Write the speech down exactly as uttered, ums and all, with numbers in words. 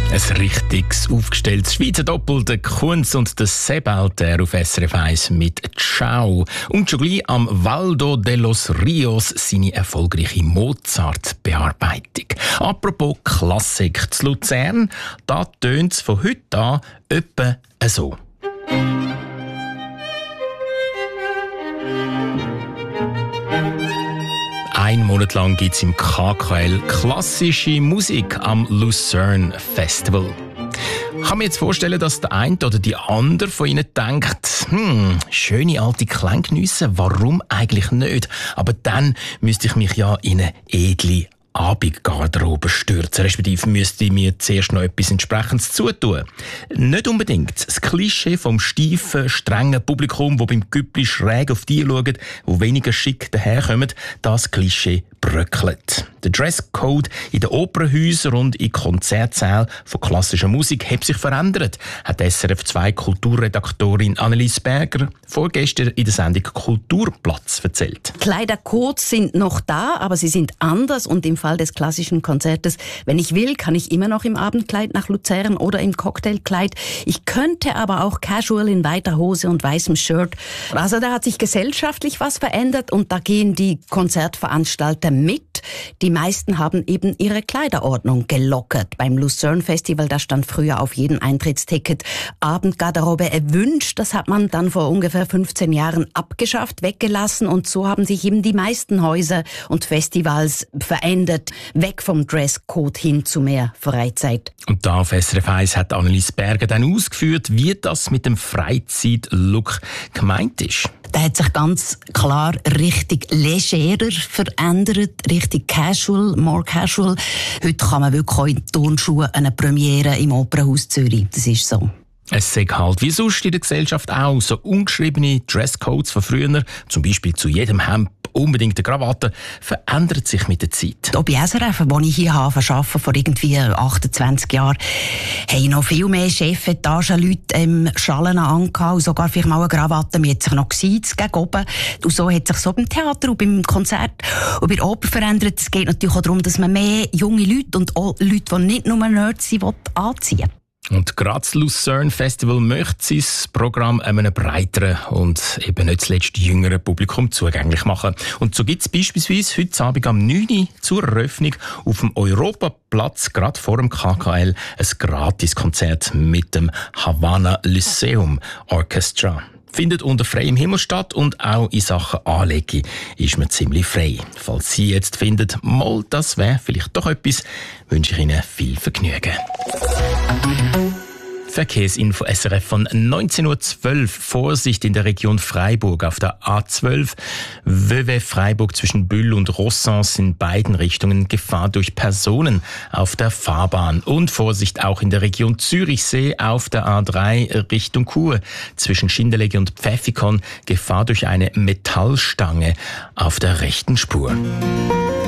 Ein richtiges, aufgestelltes Schweizer Doppel, der Kunz und der Sebalter auf S R F eins mit «Ciao». Und schon gleich am Waldo de los Rios seine erfolgreiche Mozart-Bearbeitung. Apropos Klassik, zu Luzern, da tönt es von heute an etwa so. Ein Monat lang gibt es im K K L klassische Musik am Lucerne Festival. Ich kann mir jetzt vorstellen, dass der eine oder die andere von Ihnen denkt, hm, schöne alte Klänge geniessen, warum eigentlich nicht? Aber dann müsste ich mich ja in eine edle Abendgarderobe stürzen, respektive müsste ich mir zuerst noch etwas Entsprechendes zutun. Nicht unbedingt. Das Klischee vom steifen, strengen Publikum, das beim Güppli schräg auf die schaut, die weniger schick daherkommen, das Klischee bröckelt. Der Dresscode in den Opernhäusern und in Konzertsälen von klassischer Musik hat sich verändert, hat S R F zwei Kulturredaktorin Annelies Berger vorgestern in der Sendung Kulturplatz erzählt. Kleidercodes sind noch da, aber sie sind anders und im Fall des klassischen Konzertes, wenn ich will, kann ich immer noch im Abendkleid nach Luzern oder im Cocktailkleid. Ich könnte aber auch casual in weiter Hose und weißem Shirt. Also da hat sich gesellschaftlich was verändert und da gehen die Konzertveranstalter mit. Die meisten haben eben ihre Kleiderordnung gelockert. Beim Lucerne Festival, da stand früher auf jedem Eintrittsticket Abendgarderobe erwünscht. Das hat man dann vor ungefähr fünfzehn Jahren abgeschafft, weggelassen und so haben sich eben die meisten Häuser und Festivals verändert. Weg vom Dresscode hin zu mehr Freizeit. Und da auf S R F eins hat Annelies Berger dann ausgeführt, wie das mit dem Freizeitlook gemeint ist. Der hat sich ganz klar richtig legerer verändert, richtig casual, more casual. Heute kann man wirklich auch in Turnschuhen eine Premiere im Opernhaus Zürich. Das ist so. Es sei halt wie sonst in der Gesellschaft auch so ungeschriebene Dresscodes von früher, zum Beispiel zu jedem Hemd unbedingt eine Krawatte, verändert sich mit der Zeit. Hier bei S R F, wo ich hier arbeite, vor irgendwie achtundzwanzig Jahren, haben noch viel mehr Chefetagenleute ähm, Schalen angehabt und sogar vielleicht mal eine Krawatte. Man hat sich noch gesiezt gegen oben. Und so hat sich so beim Theater und beim Konzert und bei der Oper verändert. Es geht natürlich auch darum, dass man mehr junge Leute und auch Leute, die nicht nur Nerds sind, anziehen will. Und gerade das Lucerne Festival möchte sein Programm einem breiteren und eben nicht zuletzt jüngeren Publikum zugänglich machen. Und so gibt es beispielsweise heute Abend am neun Uhr zur Eröffnung auf dem Europaplatz, gerade vor dem K K L, ein Gratiskonzert mit dem Havana Lyceum Orchestra. Findet unter freiem Himmel statt und auch in Sachen Anlegen ist man ziemlich frei. Falls Sie jetzt finden, mal, das wäre vielleicht doch etwas, wünsche ich Ihnen viel Vergnügen. Verkehrsinfo S R F von neunzehn Uhr zwölf. Vorsicht in der Region Freiburg auf der A zwölf. Vevey Freiburg zwischen Bühl und Rossens in beiden Richtungen Gefahr durch Personen auf der Fahrbahn. Und Vorsicht auch in der Region Zürichsee auf der A drei Richtung Chur zwischen Schindellegi und Pfäffikon Gefahr durch eine Metallstange auf der rechten Spur.